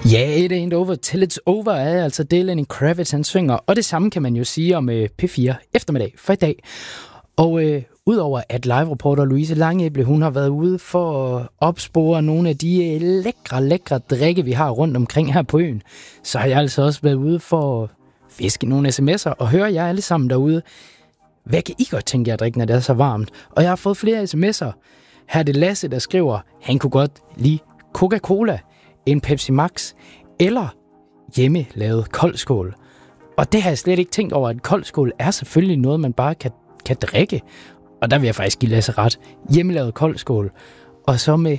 Ja, it ain't over till it's over er altså det, Lenny Kravitz han synger, og det samme kan man jo sige om P4 eftermiddag for i dag. Og udover at live-reporter Louise Langebæk, hun har været ude for at opspore nogle af de lækre drikke, vi har rundt omkring her på øen, så har jeg altså også været ude for at fiske nogle sms'er og høre jer alle sammen derude. Hvad kan I godt tænke jer at drikke, når det er så varmt? Og jeg har fået flere sms'er. Her er det Lasse, der skriver, han kunne godt lide Coca-Cola, en Pepsi Max eller hjemmelavet koldskål. Og det har jeg slet ikke tænkt over, at koldskål er selvfølgelig noget, man bare kan drikke. Og der vil jeg faktisk give Lasse ret. Hjemmelavet koldskål. Og så med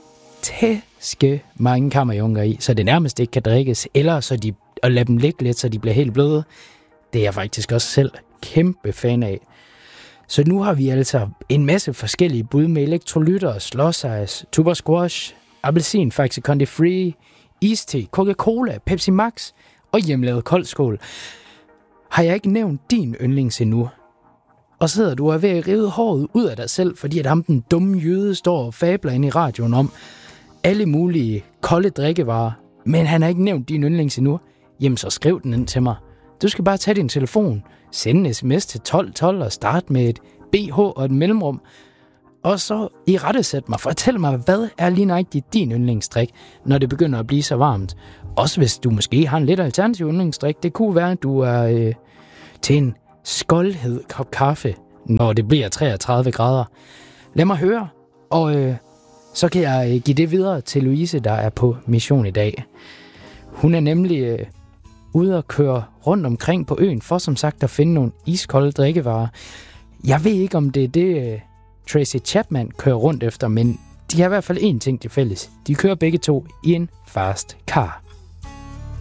tæske mange kammerjunker i, så det nærmest ikke kan drikkes. Eller så og lade dem ligge lidt, så de bliver helt bløde. Det er jeg faktisk også selv kæmpe fan af. Så nu har vi altså en masse forskellige bud med elektrolytter, slåsice, tuber squash, appelsin, Faxe Kondi Free, iste, Coca-Cola, Pepsi Max og hjemmelavet koldskål. Har jeg ikke nævnt din yndlings endnu? Og sidder du og er ved at rive håret ud af dig selv, fordi at ham den dumme jøde står og fabler ind i radioen om alle mulige kolde drikkevarer, men han har ikke nævnt din yndlings endnu? Jamen så skriv den ind til mig. Du skal bare tage din telefon, sende en sms til 1212 og starte med et BH og et mellemrum. Og så irettesæt mig, fortæl mig, hvad er lige nøjagtigt din yndlingsdrik, når det begynder at blive så varmt. Også hvis du måske har en lidt alternativ yndlingsdrik. Det kunne være, at du er til en skoldhed kop kaffe, når det bliver 33 grader. Lad mig høre, og så kan jeg give det videre til Louise, der er på mission i dag. Hun er nemlig ude at køre rundt omkring på øen, for som sagt at finde nogle iskolde drikkevarer. Jeg ved ikke, om det er det, Tracy Chapman kører rundt efter, men de har i hvert fald én ting til fælles. De kører begge to i en fast car.